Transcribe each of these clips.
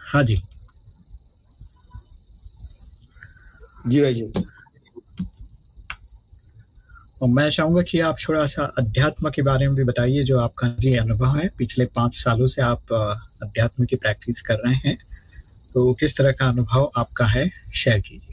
हाँ जी। जी भाई जी। और मैं चाहूंगा कि आप थोड़ा सा अध्यात्म के बारे में भी बताइए, जो आपका जी अनुभव है, पिछले 5 सालों से आप अध्यात्म की प्रैक्टिस कर रहे हैं, तो किस तरह का अनुभव आपका है, शेयर कीजिए।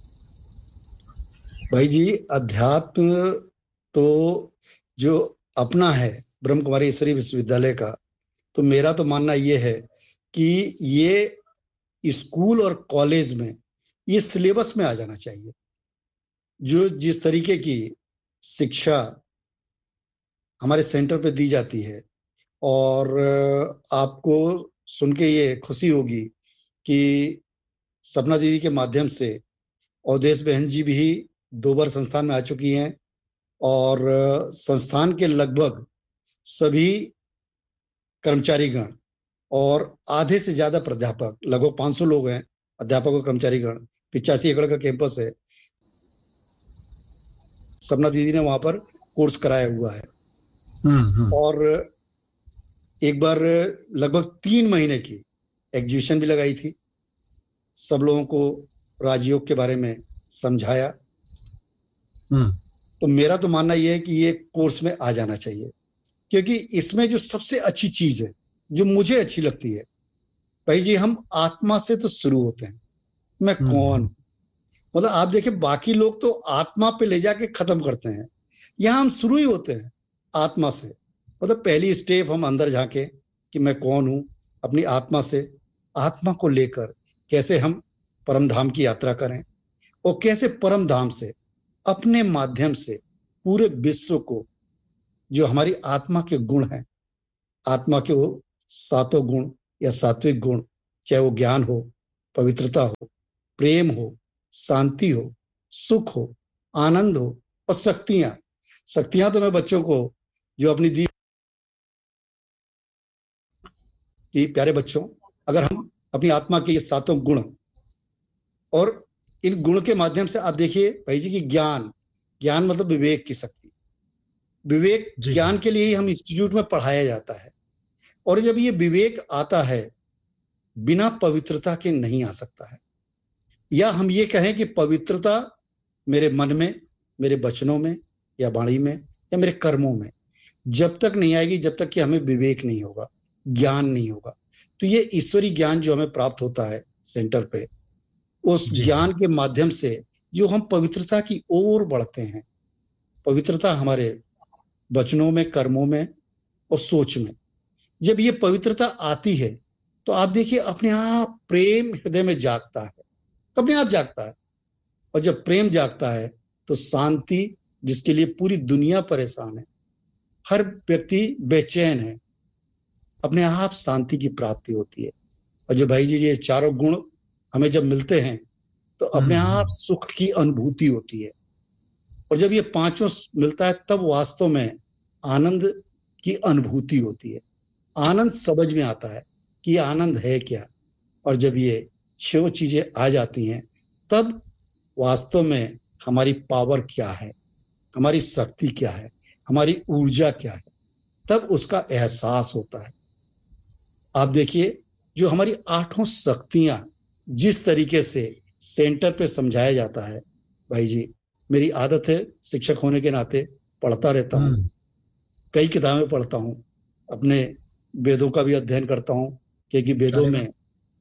भाई जी, अध्यात्म तो जो अपना है ब्रह्म कुमारी ईश्वरीय विश्वविद्यालय का, तो मेरा तो मानना ये है कि ये स्कूल और कॉलेज में ये सिलेबस में आ जाना चाहिए। जो जिस तरीके की शिक्षा हमारे सेंटर पे दी जाती है, और आपको सुन के ये खुशी होगी कि सपना दीदी के माध्यम से अवधेश बहन जी भी 2 बार संस्थान में आ चुकी हैं, और संस्थान के लगभग सभी कर्मचारीगण और आधे से ज्यादा प्राध्यापक, लगभग 500 लोग हैं अध्यापक और कर्मचारीगण। 85 एकड़ का कैंपस है। सपना दीदी ने वहां पर कोर्स कराया हुआ है। हम्म। और एक बार लगभग 3 महीने की एग्जीबिशन भी लगाई थी, सब लोगों को राजयोग के बारे में समझाया। हम्म। तो मेरा तो मानना यह है कि ये कोर्स में आ जाना चाहिए, क्योंकि इसमें जो सबसे अच्छी चीज है, जो मुझे अच्छी लगती है, भाई जी, हम आत्मा से तो शुरू होते हैं। मैं कौन, हम्म। मतलब आप देखिए बाकी लोग तो आत्मा पे ले जाके खत्म करते हैं, यहां हम शुरू ही होते हैं आत्मा से। मतलब पहली स्टेप हम अंदर झांके कि मैं कौन हूं, अपनी आत्मा से, आत्मा को लेकर कैसे हम परम धाम की यात्रा करें, और कैसे परम धाम से अपने माध्यम से पूरे विश्व को, जो हमारी आत्मा के गुण हैं, आत्मा के वो 7 गुण या सात्विक गुण, चाहे वो ज्ञान हो, पवित्रता हो, प्रेम हो, शांति हो, सुख हो, आनंद हो, और शक्तियां। शक्तियां तो मैं बच्चों को जो अपनी दी कि प्यारे बच्चों, अगर हम अपनी आत्मा के ये 7 गुण, और इन गुण के माध्यम से आप देखिए भाई जी कि ज्ञान, ज्ञान मतलब विवेक की शक्ति। विवेक जी जी। ज्ञान के लिए ही हम इंस्टीट्यूट में पढ़ाया जाता है। और जब ये विवेक आता है, बिना पवित्रता के नहीं आ सकता है। या हम ये कहें कि पवित्रता मेरे मन में, मेरे वचनों में, या वाणी में, या मेरे कर्मों में जब तक नहीं आएगी, जब तक कि हमें विवेक नहीं होगा, ज्ञान नहीं होगा। तो ये ईश्वरी ज्ञान जो हमें प्राप्त होता है सेंटर पे, उस जी जी। ज्ञान के माध्यम से जो हम पवित्रता की ओर बढ़ते हैं, पवित्रता हमारे वचनों में, कर्मों में, और सोच में, जब ये पवित्रता आती है, तो आप देखिए अपने आप प्रेम हृदय में जागता है, अपने आप जागता है। और जब प्रेम जागता है, तो शांति, जिसके लिए पूरी दुनिया परेशान है, हर व्यक्ति बेचैन है, अपने आप शांति की प्राप्ति होती है। और जो भाई जी ये 4 गुण हमें जब मिलते हैं, तो अपने आप हम्म। सुख की अनुभूति होती है। और जब ये पांचों मिलता है, तब वास्तव में आनंद की अनुभूति होती है। आनंद समझ में आता है कि ये आनंद है क्या। और जब ये 6 चीजें आ जाती हैं, तब वास्तव में हमारी पावर क्या है, हमारी शक्ति क्या है, हमारी ऊर्जा क्या है, तब उसका एहसास होता है। आप देखिए, जो हमारी 8 शक्तियां जिस तरीके से सेंटर पे समझाया जाता है, भाई जी, मेरी आदत है शिक्षक होने के नाते पढ़ता रहता हूँ, हम्म। कई किताबें पढ़ता हूँ, अपने वेदों का भी अध्ययन करता हूँ, क्योंकि वेदों अरे वाह। में,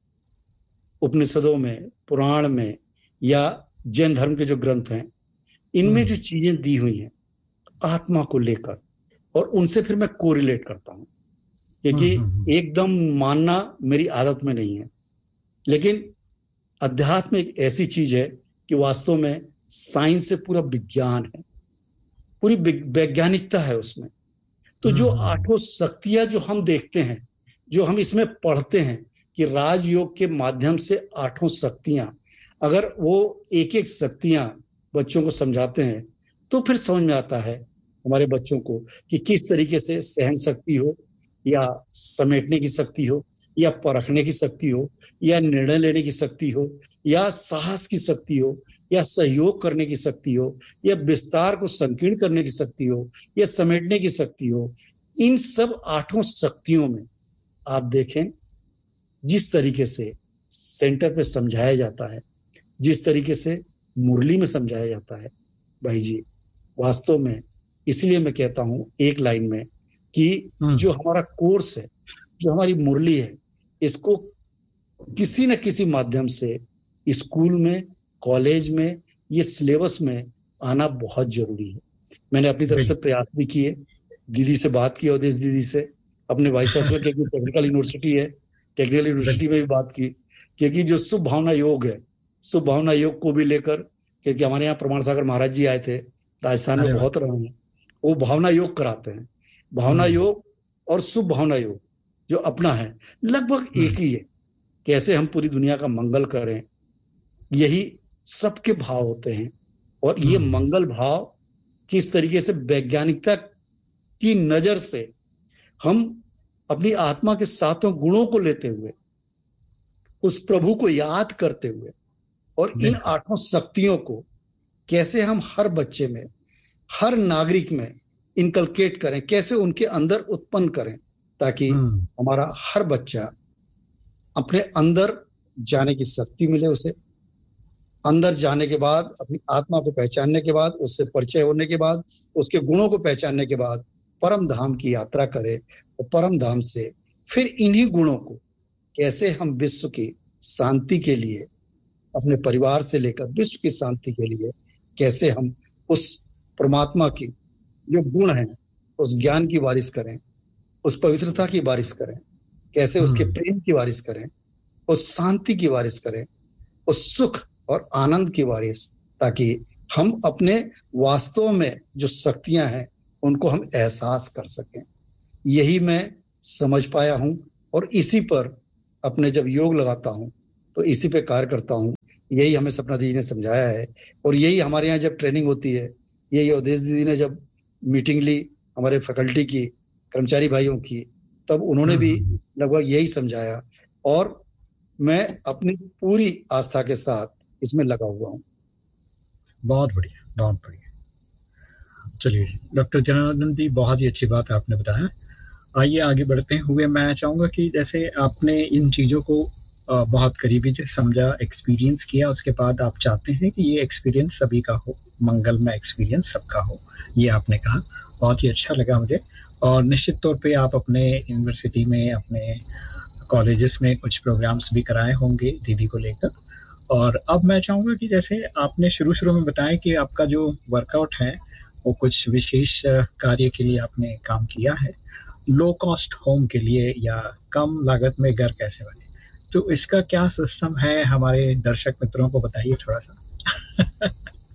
उपनिषदों में, पुराण में, या जैन धर्म के जो ग्रंथ हैं, इनमें हम्म। जो चीजें दी हुई हैं आत्मा को लेकर, और उनसे फिर मैं कोरिलेट करता हूँ, क्योंकि हम्म। एकदम मानना मेरी आदत में नहीं है। लेकिन अध्यात्म एक ऐसी चीज है कि वास्तव में साइंस से पूरा विज्ञान है, पूरी वैज्ञानिकता है उसमें। तो जो हम्म। 8 शक्तियां जो हम देखते हैं, जो हम इसमें पढ़ते हैं कि राजयोग के माध्यम से 8 शक्तियां, अगर वो एक एक शक्तियां बच्चों को समझाते हैं, तो फिर समझ में आता है हमारे बच्चों को कि किस तरीके से सहन शक्ति हो, या समेटने की शक्ति हो, या परखने की शक्ति हो, या निर्णय लेने की शक्ति हो, या साहस की शक्ति हो, या सहयोग करने की शक्ति हो, या विस्तार को संकीर्ण करने की शक्ति हो, या समेटने की शक्ति हो। इन सब 8 शक्तियों में आप देखें, जिस तरीके से सेंटर पे समझाया जाता है, जिस तरीके से मुरली में समझाया जाता है, भाई जी, वास्तव में इसलिए मैं कहता हूं एक लाइन में कि जो हमारा कोर्स है, जो हमारी मुरली है, इसको किसी न किसी माध्यम से स्कूल में, कॉलेज में, ये सिलेबस में आना बहुत जरूरी है। मैंने अपनी तरफ से प्रयास भी किए, दीदी से बात की, अवधेश दीदी से, अपने वाइस चांसलर की टेक्निकल यूनिवर्सिटी है, टेक्निकल यूनिवर्सिटी में भी बात की, क्योंकि जो शुभ भावना योग है, शुभ भावना योग को भी लेकर, क्योंकि हमारे यहाँ प्रमाण सागर महाराज जी आए थे, राजस्थान में बहुत रहे हैं, वो भावना योग कराते हैं। भावना योग और शुभ भावना योग जो अपना है, लगभग एक ही है। कैसे हम पूरी दुनिया का मंगल करें, यही सबके भाव होते हैं। और ये मंगल भाव किस तरीके से वैज्ञानिकता की नजर से हम अपनी आत्मा के सातों गुणों को लेते हुए, उस प्रभु को याद करते हुए, और इन आठों शक्तियों को कैसे हम हर बच्चे में, हर नागरिक में इनकलकेट करें, कैसे उनके अंदर उत्पन्न करें, ताकि हमारा हर बच्चा अपने अंदर जाने की शक्ति मिले उसे। अंदर जाने के बाद, अपनी आत्मा को पहचानने के बाद, उससे परिचय होने के बाद, उसके गुणों को पहचानने के बाद परम धाम की यात्रा करे, और परम धाम से फिर इन्हीं गुणों को कैसे हम विश्व की शांति के लिए, अपने परिवार से लेकर विश्व की शांति के लिए कैसे हम उस परमात्मा की जो गुण है, उस ज्ञान की बारिश करें, उस पवित्रता की बारिश करें, कैसे उसके प्रेम की बारिश करें, उस शांति की बारिश करें, उस सुख और आनंद की बारिश, ताकि हम अपने वास्तव में जो शक्तियां हैं उनको हम एहसास कर सकें। यही मैं समझ पाया हूं, और इसी पर अपने जब योग लगाता हूं तो इसी पे कार्य करता हूं। यही हमें सपना दीदी ने समझाया है, और यही हमारे यहाँ जब ट्रेनिंग होती है, यही अवधेश दीदी ने जब मीटिंग ली हमारे फैकल्टी की, कर्मचारी भाइयों की, तब उन्होंने भी लगभग यही समझाया, और मैं अपनी पूरी आस्था के साथ इसमें लगा हुआ हूँ। बहुत बढ़िया, बहुत बढ़िया। चलिए डॉक्टर जनार्दन जी, बहुत ही अच्छी बात आपने बताया। आइए आगे बढ़ते हुए मैं चाहूंगा कि जैसे आपने इन चीज़ों को बहुत करीबी से समझा, एक्सपीरियंस किया, उसके बाद आप चाहते हैं कि ये एक्सपीरियंस सभी का हो, मंगलमय एक्सपीरियंस सबका हो, ये आपने कहा, बहुत ही अच्छा लगा मुझे। और निश्चित तौर पे आप अपने यूनिवर्सिटी में, अपने कॉलेजेस में कुछ प्रोग्राम्स भी कराए होंगे दीदी को लेकर। और अब मैं चाहूँगा कि जैसे आपने शुरू में बताया कि आपका जो वर्कआउट है वो कुछ विशेष कार्य के लिए आपने काम किया है, लो कॉस्ट होम के लिए, या कम लागत में घर कैसे बने, तो इसका क्या सिस्टम है, हमारे दर्शक मित्रों को बताइए थोड़ा सा।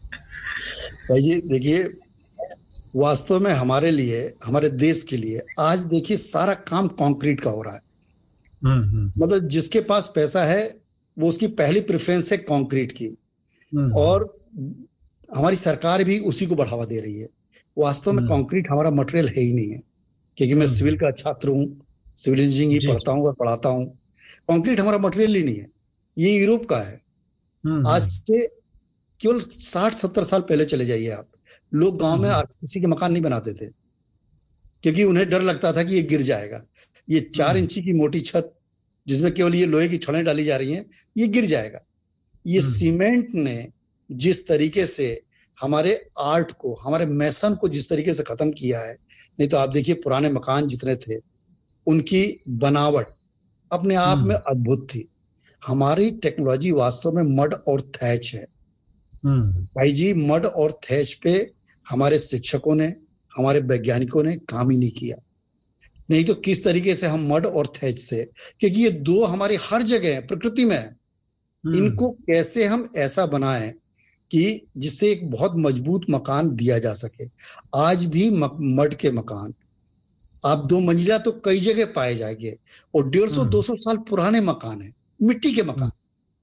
भाई जी देखिए, वास्तव में हमारे लिए, हमारे देश के लिए आज देखिए सारा काम कंक्रीट का हो रहा है। मतलब जिसके पास पैसा है वो, उसकी पहली प्रेफरेंस है कंक्रीट की, और हमारी सरकार भी उसी को बढ़ावा दे रही है। वास्तव में कंक्रीट हमारा मटेरियल है ही नहीं है, क्योंकि मैं सिविल का छात्र हूँ, सिविल इंजीनियरिंग पढ़ता हूँ और पढ़ाता हूँ। कंक्रीट हमारा मटेरियल ही नहीं है, ये यूरोप का है। आज से केवल 60-70 साल पहले चले जाइए आप, लोग गांव में आरसीसी के मकान नहीं बनाते थे, क्योंकि उन्हें डर लगता था कि ये गिर जाएगा। ये 4 इंची की मोटी छत जिसमें केवल ये लोहे की छड़ें डाली जा रही हैं, ये गिर जाएगा। ये सीमेंट ने जिस तरीके से हमारे आर्ट को, हमारे मैसन को जिस तरीके से खत्म किया है, नहीं तो आप देखिए पुराने मकान जितने थे उनकी बनावट अपने आप में अद्भुत थी। हमारी टेक्नोलॉजी वास्तव में मड और थैच है। भाई जी, मड और थैच पे हमारे शिक्षकों ने, हमारे वैज्ञानिकों ने काम ही नहीं किया। नहीं तो किस तरीके से हम मड और थैच से, क्योंकि ये दो हमारी हर जगह है, प्रकृति में है, इनको कैसे हम ऐसा बनाएं कि जिससे एक बहुत मजबूत मकान दिया जा सके। आज भी मड के मकान आप 2 मंजिला तो कई जगह पाए जाएंगे, और 150-200 साल पुराने मकान है, मिट्टी के मकान।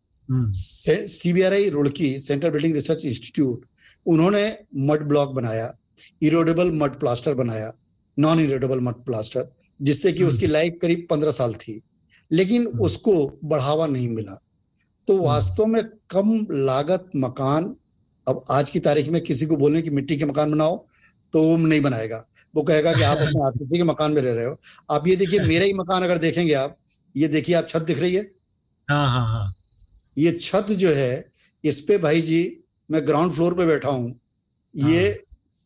CBRI Roorkee, central building research institute, उन्होंने मड ब्लॉक बनाया, इरोडेबल मड प्लास्टर बनाया, नॉन इरोडेबल मड प्लास्टर, जिससे कि उसकी लाइफ करीब 15 साल थी, लेकिन उसको बढ़ावा नहीं मिला। तो वास्तव में कम लागत मकान, अब आज की तारीख में किसी को बोलने कि मिट्टी के मकान बनाओ तो वो नहीं बनाएगा, वो कहेगा कि आप अपने आरसीसी के मकान में रह रहे हो। आप ये देखिए, मेरा ही मकान अगर देखेंगे आप, ये देखिए आप छत दिख रही है, हाँ हाँ हाँ ये छत जो है इस पे भाई जी मैं ग्राउंड फ्लोर पे बैठा हूँ। ये हाँ।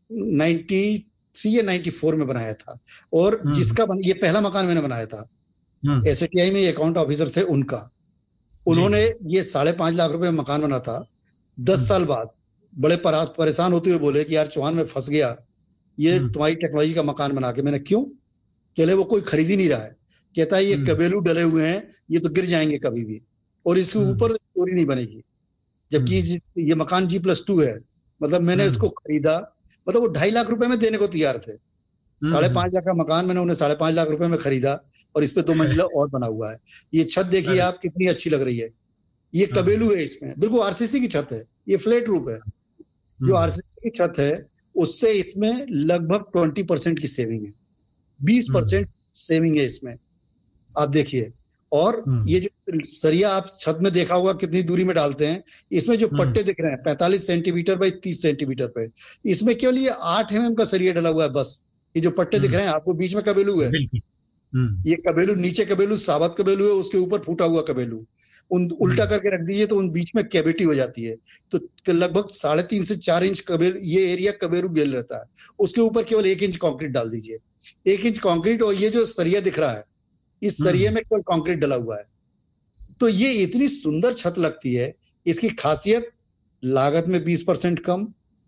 93 या 94 में बनाया था, और हम्म ये पहला मकान मैंने बनाया था। हम्म। एसएटीआई में अकाउंट ऑफिसर थे उनका, जी उन्होंने जी। ये 5.5 लाख रुपए में मकान बना था। 10 साल हम्म बाद बड़े परेशान होते हुए बोले कि यार चौहान में फंस गया, ये हम्म तुम्हारी टेक्नोलॉजी का मकान बना के। मैंने क्यों? कहले वो कोई खरीद ही नहीं रहा है। कहता है ये हम्म कबेलू डले हुए हैं, ये तो गिर जाएंगे कभी भी, और इसके हम्म ऊपर स्टोरी नहीं बनेगी। जबकि हम्म ये मकान G+2 है। मतलब मैंने इसको हम्म खरीदा, मतलब वो 2.5 लाख रुपए में देने को तैयार थे। साढ़े हम्म। पांच लाख का मकान मैंने उन्हें 5.5 लाख रुपए में खरीदा, और इस पे 2 मंजिला और बना हुआ है। ये छत देखिए अरे। आप कितनी अच्छी लग रही है। ये हाँ। कबेलू है, इसमें बिल्कुल आरसीसी की छत है। ये फ्लैट रूफ है। जो हम्म आरसीसी की छत है उससे इसमें लगभग 20% की सेविंग है, बीस हम्म परसेंट सेविंग है इसमें। आप देखिए। और हम्म ये जो सरिया आप छत में देखा होगा कितनी दूरी में डालते हैं, इसमें जो हम्म पट्टे दिख रहे हैं 45 सेंटीमीटर बाई 30 सेंटीमीटर पे, इसमें केवल ये 8 mm का सरिया डला हुआ है बस। ये जो पट्टे दिख हम्म। रहे हैं आपको बीच में कबेलू है। बिल्कुल। हम्म ये कबेलू, नीचे कबेलू साबत कबेलू है, उसके ऊपर फूटा हुआ कबेलू। उन उल्टा हम्म करके रख दीजिए तो उन बीच में कैविटी हो जाती है। तो लगभग 3.5 से 4 इंच कबेलू, ये एरिया कबेलू गेल रहता है। उसके ऊपर केवल 1 इंच कंक्रीट डाल दीजिए, 1 इंच कंक्रीट, और ये जो सरिया दिख रहा है इस सरिये हम्म में केवल कंक्रीट डला हुआ है। तो ये इतनी सुंदर छत लगती है। इसकी खासियत, लागत में 20% कम।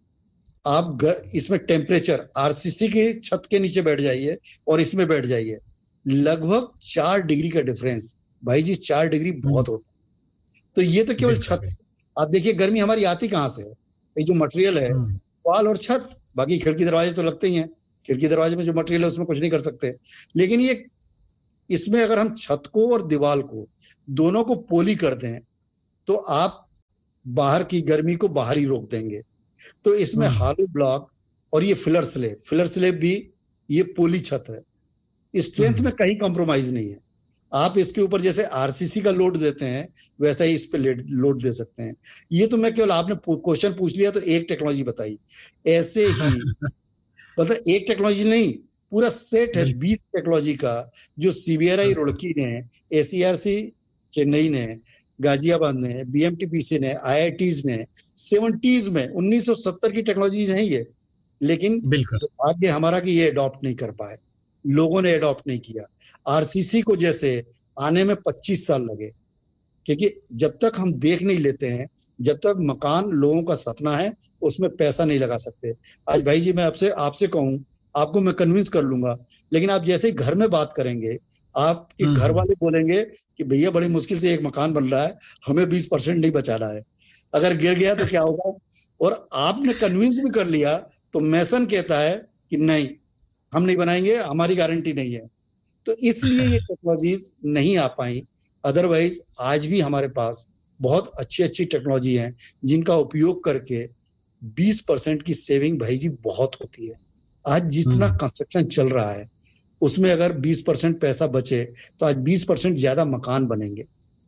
इसमें टेम्परेचर आरसीसी की छत के नीचे बैठ जाइए और इसमें बैठ जाइए, लगभग 4 डिग्री का डिफरेंस। भाई जी 4 डिग्री हम्म। बहुत होता है। तो ये तो केवल बिल्कुल छत। बिल्कुल। आप देखिए गर्मी हमारी आती कहाँ से है? ये जो मटेरियल है, हम्म वाल और छत। बाकी खिड़की दरवाजे तो लगते ही हैं, खिड़की दरवाजे में जो मटेरियल है उसमें कुछ नहीं कर सकते। लेकिन ये, इसमें अगर हम छत को और दीवार को दोनों को पोली कर दें तो आप बाहर की गर्मी को बाहर ही रोक देंगे। तो इसमें हम्म हालो ब्लॉक और ये फिलर स्लेब भी, ये पोली छत है। स्ट्रेंथ हम्म। में कहीं कॉम्प्रोमाइज नहीं है। आप इसके ऊपर जैसे आरसीसी का लोड देते हैं वैसा ही इस पे लोड दे सकते हैं। ये तो मैं केवल, आपने क्वेश्चन पूछ लिया तो एक टेक्नोलॉजी बताई, ऐसे ही मतलब एक टेक्नोलॉजी नहीं, पूरा सेट है बिल्कुल। 20 टेक्नोलॉजी का। जो सीबीआरआई हम्म। रुड़की ने, एसीआरसी चेन्नई ने, गाजियाबाद ने, बीएमटीपीसी ने, आईआईटीज ने, 70s में 1970 की टेक्नोलॉजीज हैं ये। लेकिन बिल्कुल। दुर्भाग्य हमारा कि ये अडॉप्ट नहीं कर पाए, लोगों ने अडॉप्ट नहीं किया। आरसीसी को जैसे आने में 25 साल लगे, क्योंकि जब तक हम देख नहीं लेते हैं, जब तक मकान लोगों का सपना है, उसमें पैसा नहीं लगा सकते। आज भाई जी मैं आपसे आपसे कहूं, आपको मैं कन्विंस कर लूंगा, लेकिन आप जैसे ही घर में बात करेंगे, आपके घर हम्म। वाले बोलेंगे कि भैया बड़ी मुश्किल से एक मकान बन रहा है, हमें 20% नहीं बचाना है, अगर गिर गया तो क्या होगा? और आपने कन्विंस भी कर लिया तो मैसन कहता है कि नहीं, हम नहीं बनाएंगे, हमारी गारंटी नहीं है। तो इसलिए ये टेक्नोलॉजीज नहीं आ पाई। अदरवाइज आज भी हमारे पास बहुत अच्छी अच्छी टेक्नोलॉजी है जिनका उपयोग करके 20% की सेविंग भाई जी बहुत होती है। आज जितना हम्म। कंस्ट्रक्शन चल रहा है उसमें अगर 20% पैसा बचे तो आज 20% ज्यादा मकान बनेंगे।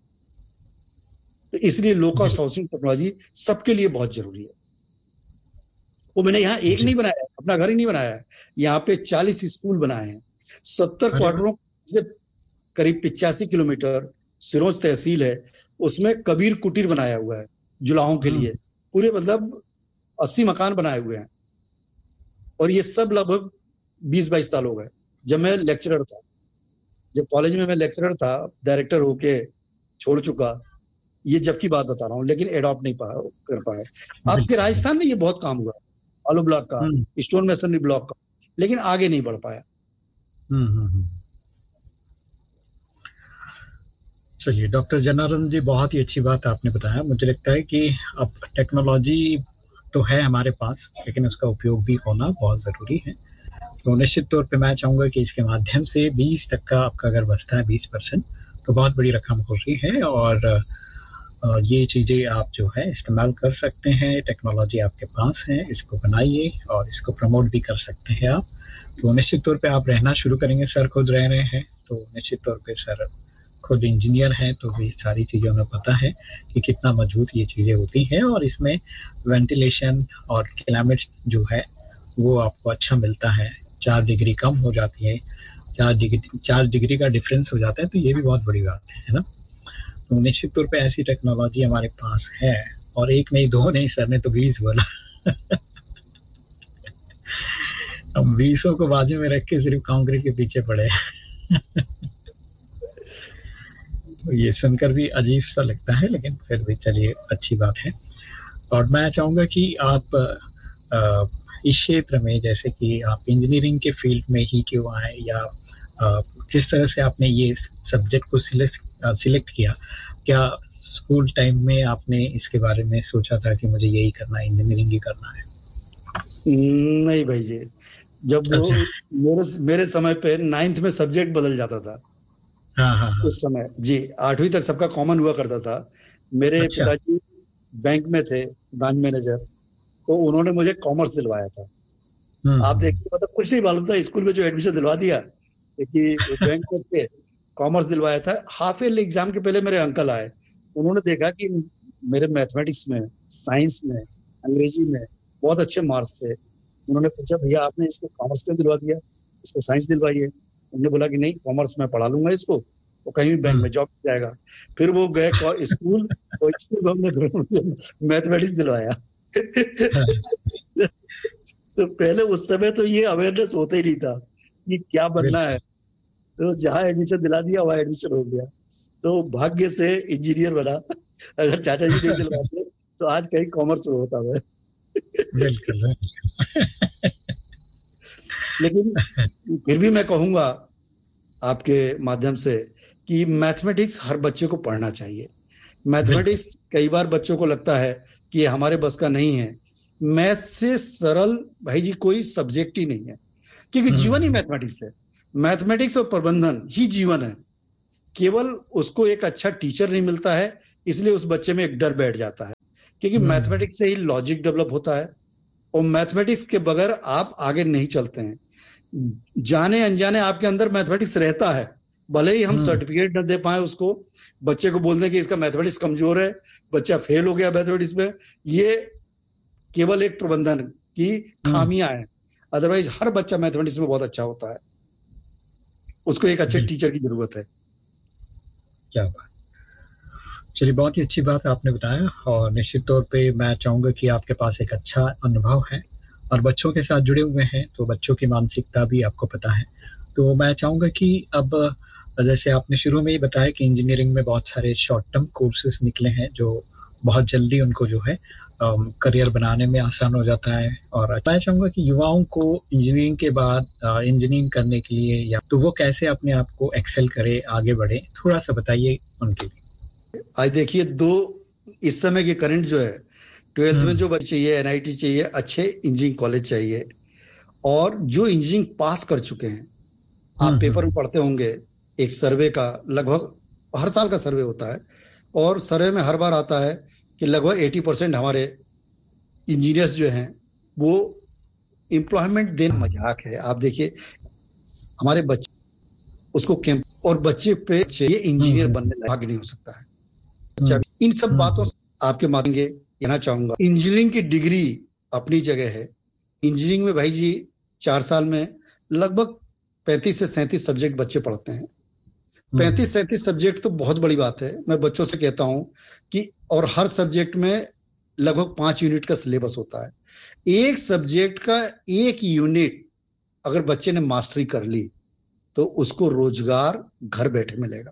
तो इसलिए लो कॉस्ट बिल्कुल। हाउसिंग टेक्नोलॉजी सबके लिए बहुत जरूरी है। वो मैंने यहाँ एक जी। नहीं बनाया है, अपना घर ही नहीं बनाया है, यहाँ पे 40 स्कूल बनाए हैं, 70 अरे वाह। क्वार्टरों से करीब 85 किलोमीटर सिरोंज तहसील है, उसमें कबीर कुटीर बनाया हुआ है जुलाहों के लिए। हम्म पूरे मतलब 80 मकान बनाए हुए हैं। और ये सब लगभग 20-22 साल हो गए। जब मैं लेक्चरर था, जब कॉलेज में मैं लेक्चरर था, डायरेक्टर होके छोड़ चुका, ये जब की बात बता रहा हूँ, लेकिन एडॉप्ट नहीं कर पाए। आपके बिल्कुल बिल्कुल। राजस्थान में ये बहुत काम हुआ, आलू ब्लॉक का, हम्म स्टोन मेसनरी ब्लॉक का, लेकिन आगे नहीं बढ़ पाया। हम्म। चलिए डॉक्टर जनार्दन जी, बहुत ही अच्छी बात आपने बताया। मुझे लगता है कि अब टेक्नोलॉजी तो है हमारे पास, लेकिन उसका उपयोग भी होना बहुत ज़रूरी है। तो निश्चित तौर पे मैं चाहूँगा कि इसके माध्यम से 20% आपका अगर बचता है, 20%, तो बहुत बड़ी रकम हो रही है। और ये चीज़ें आप जो है इस्तेमाल कर सकते हैं, टेक्नोलॉजी आपके पास है, इसको बनाइए और इसको प्रमोट भी कर सकते हैं आप। तो निश्चित तौर पे आप रहना शुरू करेंगे, सर खुद रह रहे हैं तो निश्चित तौर पे सर खुद इंजीनियर हैं, तो भी सारी चीज़ों में पता है कि कितना मजबूत ये चीज़ें होती हैं। और इसमें वेंटिलेशन और क्लाइमेट जो है वो आपको अच्छा मिलता है, 4 डिग्री कम हो जाती है, 4 डिग्री का डिफरेंस हो जाता है, तो ये भी बहुत बड़ी बात है ना। तो निश्चित तौर पे ऐसी टेक्नोलॉजी हमारे पास है, और एक नहीं, दो नहीं, सर ने तो 20 बोला। हम 20 को बाजू में रख के सिर्फ कंक्रीट के पीछे पड़े। तो ये सुनकर भी अजीब सा लगता है, लेकिन फिर भी चलिए, अच्छी बात है। और मैं चाहूंगा कि आप इस क्षेत्र में, जैसे कि आप इंजीनियरिंग के फील्ड में ही क्यों आए, या किस तरह से आपने ये सब्जेक्ट को सिलेक्ट किया? क्या स्कूल टाइम में आपने इसके बारे में सोचा था कि मुझे यही करना है, इंजीनियरिंग ही करना है? नहीं भाई जी, जब अच्छा। मेरे समय पे 9th में सब्जेक्ट बदल जाता था। हाँ हाँ हाँ। उस समय जी 8वीं तक सबका कॉमन हुआ करता था। मेरे अच्छा। पिताजी बैंक में थे, ब्रांच मैनेजर, तो उन्होंने मुझे कॉमर्स दिलवाया था। आप हम्म। देखिए, मतलब कुछ नहीं मालूम था, स्कूल में जो एडमिशन दिलवा दिया कि वो बैंक में थे, कॉमर्स दिलवाया था। हाफ ईयरली एग्जाम के पहले मेरे अंकल आए, उन्होंने देखा कि मेरे मैथमेटिक्स में, साइंस में, अंग्रेजी में बहुत अच्छे मार्क्स थे। उन्होंने पूछा, भैया आपने इसको कॉमर्स क्यों दिलवा दिया, इसको साइंस दिलवाइए। उन्होंने बोला कि नहीं, कॉमर्स में पढ़ा लूंगा इसको, वो कहीं भी बैंक में जॉब मिल जाएगा। फिर वो गए स्कूल, और स्कूल में हमने मैथमेटिक्स दिलवाया। तो पहले उस समय तो ये अवेयरनेस होता ही नहीं था कि क्या बनना है। बिल्कुल। तो जहाँ एडमिशन दिला दिया वहाँ एडमिशन हो गया, तो भाग्य से इंजीनियर बना। अगर चाचा जी नहीं दिलवाते तो आज कहीं कॉमर्स में होता मैं। बिल्कुल। लेकिन फिर भी मैं कहूंगा आपके माध्यम से कि मैथमेटिक्स हर बच्चे को पढ़ना चाहिए। बिल्कुल। मैथमेटिक्स कई बार बच्चों को लगता है कि ये हमारे बस का नहीं है। मैथ से सरल भाई जी कोई सब्जेक्ट ही नहीं है, क्योंकि जीवन ही हम्म। मैथमेटिक्स है। मैथमेटिक्स और प्रबंधन ही जीवन है। केवल उसको एक अच्छा टीचर नहीं मिलता है, इसलिए उस बच्चे में एक डर बैठ जाता है, क्योंकि हम्म। मैथमेटिक्स से ही लॉजिक डेवलप होता है, और मैथमेटिक्स के बगैर आप आगे नहीं चलते हैं। जाने अनजाने आपके अंदर मैथमेटिक्स रहता है, भले ही हम हम्म। सर्टिफिकेट न दे पाए उसको, बच्चे को बोल दें कि इसका मैथमेटिक्स कमजोर है, बच्चा फेल हो गया मैथमेटिक्स में, ये केवल एक प्रबंधन की हम्म। खामियां हैं। अदरवाइज हर बच्चा मैथमेटिक्स में बहुत अच्छा होता है, उसको एक अच्छे बिल्कुल। टीचर की जरूरत है। क्या बात। चलिए, बहुत ही अच्छी बात आपने बताया, और निश्चित तौर पे मैं चाहूंगा कि आपके पास एक अच्छा अनुभव है, और बच्चों के साथ जुड़े हुए हैं, तो बच्चों की मानसिकता भी आपको पता है। तो मैं चाहूंगा कि अब, जैसे आपने शुरू में ही बताया कि इंजीनियरिंग में बहुत सारे शॉर्ट टर्म कोर्सेज निकले हैं, जो बहुत जल्दी उनको जो है करियर बनाने में आसान हो जाता है। और मैं चाहूंगा कि युवाओं को इंजीनियरिंग के बाद इंजीनियरिंग करने के लिए, या तो वो कैसे अपने आप को एक्सेल करे, आगे बढ़े, थोड़ा सा बताइए उनके लिए। आज देखिए, दो इस समय के करंट जो है, 12th में जो बच्चे चाहिए, एनआईटी चाहिए, अच्छे इंजीनियरिंग कॉलेज चाहिए। और जो इंजीनियरिंग पास कर चुके हैं, आप पेपर में हम्म। पढ़ते होंगे, एक सर्वे का, लगभग हर साल का सर्वे होता है, और सर्वे में हर बार आता है कि लगभग 80% हमारे इंजीनियर्स जो हैं वो एम्प्लॉयमेंट देना मजाक है। आप देखिए, हमारे बच्चे उसको कैंप, और बच्चे पे ये इंजीनियर बनने लायक नहीं हो सकता है बच्चा। इन सब बातों से आपके माध्यम से कहना चाहूंगा, इंजीनियरिंग की डिग्री अपनी जगह है। इंजीनियरिंग में भाई जी 4 साल में लगभग 35 से 37 सब्जेक्ट बच्चे पढ़ते हैं। 35 37 सब्जेक्ट तो बहुत बड़ी बात है। मैं बच्चों से कहता हूं कि, और हर सब्जेक्ट में लगभग 5 यूनिट का सिलेबस होता है। एक सब्जेक्ट का एक यूनिट अगर बच्चे ने मास्टरी कर ली तो उसको रोजगार घर बैठे मिलेगा।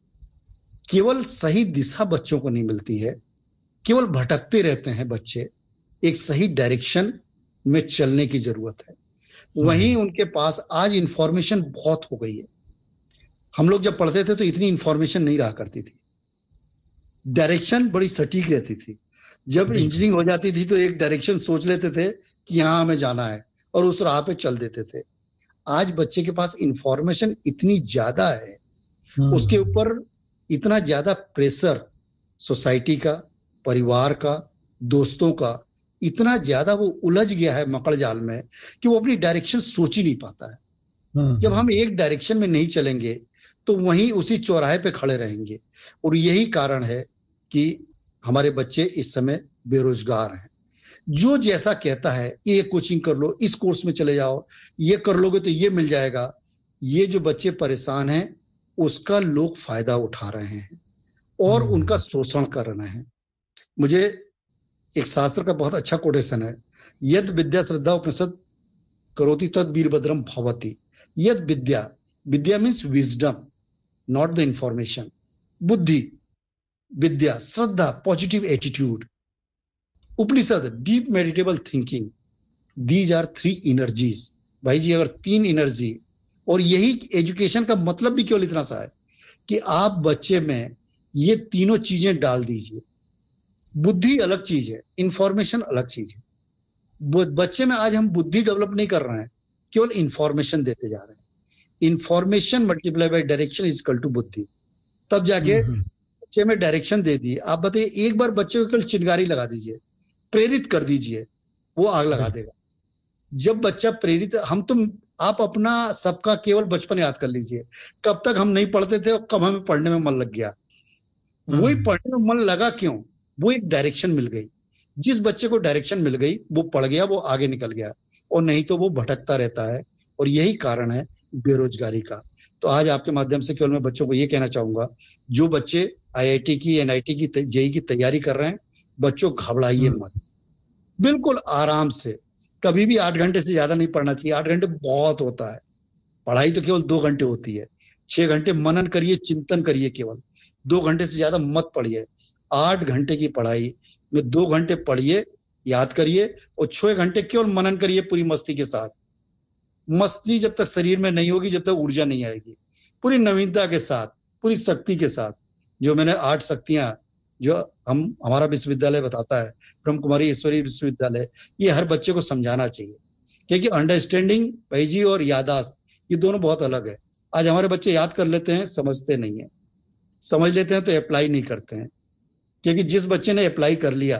केवल सही दिशा बच्चों को नहीं मिलती है, केवल भटकते रहते हैं बच्चे। एक सही डायरेक्शन में चलने की जरूरत है। वहीं उनके पास आज इंफॉर्मेशन बहुत हो गई है। हम लोग जब पढ़ते थे तो इतनी इंफॉर्मेशन नहीं रहा करती थी, डायरेक्शन बड़ी सटीक रहती थी। जब बिल्कुल। इंजीनियरिंग हो जाती थी तो एक डायरेक्शन सोच लेते थे कि यहां हमें जाना है, और उस राह पे चल देते थे। आज बच्चे के पास इंफॉर्मेशन इतनी ज्यादा है, उसके ऊपर इतना ज्यादा प्रेशर सोसाइटी का, परिवार का, दोस्तों का, इतना ज्यादा वो उलझ गया है मकड़ जाल में कि वो अपनी डायरेक्शन सोच ही नहीं पाता है। जब हम एक डायरेक्शन में नहीं चलेंगे तो वहीं उसी चौराहे पे खड़े रहेंगे, और यही कारण है कि हमारे बच्चे इस समय बेरोजगार हैं। जो जैसा कहता है, ये कोचिंग कर लो, इस कोर्स में चले जाओ, ये कर लोगे तो ये मिल जाएगा, ये जो बच्चे परेशान हैं उसका लोग फायदा उठा रहे हैं और उनका शोषण कर रहे हैं। मुझे एक शास्त्र का बहुत अच्छा कोटेशन है, यद विद्या श्रद्धा उपनिषद करोति तद वीरभद्रम भवति। यद विद्या, विद्या means wisdom, not the information, बुद्धि, विद्या, श्रद्धा positive attitude, Upanishad deep मेडिटेबल thinking, these are three energies. भाई जी अगर तीन एनर्जी, और यही एजुकेशन का मतलब भी केवल इतना सा है कि आप बच्चे में ये तीनों चीजें डाल दीजिए। बुद्धि अलग चीज है, इंफॉर्मेशन अलग चीज है। बच्चे में आज हम बुद्धि डेवलप नहीं कर रहे हैं, केवल इंफॉर्मेशन देते जा रहे हैं। Information multiply by direction is equal to बुद्धि। तब जाके बच्चे में डायरेक्शन दे दी। आप बताइए, एक बार बच्चे को केवल चिंगारी लगा दीजिए, प्रेरित कर दीजिए, वो आग लगा देगा। जब बच्चा प्रेरित, हम तुम आप अपना सबका केवल बचपन याद कर लीजिए, कब तक हम नहीं पढ़ते थे और कब हमें पढ़ने में मन लग गया। वही पढ़ने में मन लगा क्यों? वो एक डायरेक्शन मिल गई। जिस बच्चे को डायरेक्शन मिल गई वो पढ़ गया, वो आगे निकल गया, और नहीं तो वो भटकता रहता है। और यही कारण है बेरोजगारी का। तो आज आपके माध्यम से केवल मैं बच्चों को ये कहना चाहूंगा, जो बच्चे आईआईटी की, एनआईटी की, जेई की तैयारी कर रहे हैं, बच्चों घबराइए मत, बिल्कुल आराम से। कभी भी 8 घंटे से ज्यादा नहीं पढ़ना चाहिए। 8 घंटे बहुत होता है, पढ़ाई तो केवल 2 घंटे होती है। 6 घंटे मनन करिए, चिंतन करिए, केवल 2 घंटे से ज्यादा मत पढ़िए। 8 घंटे की पढ़ाई में 2 घंटे पढ़िए, याद करिए, और 6 घंटे केवल मनन करिए पूरी मस्ती के साथ। मस्ती जब तक शरीर में नहीं होगी, जब तक ऊर्जा नहीं आएगी। पूरी नवीनता के साथ, पूरी शक्ति के साथ, जो मैंने 8 शक्तियां जो हमारा विश्वविद्यालय बताता है, ब्रह्म कुमारी ईश्वरीय विश्वविद्यालय, ये हर बच्चे को समझाना चाहिए। क्योंकि अंडरस्टैंडिंग भाई जी और यादाश्त, ये दोनों बहुत अलग है। आज हमारे बच्चे याद कर लेते हैं, समझते नहीं है। समझ लेते हैं तो अप्लाई नहीं करते हैं। क्योंकि जिस बच्चे ने अप्लाई कर लिया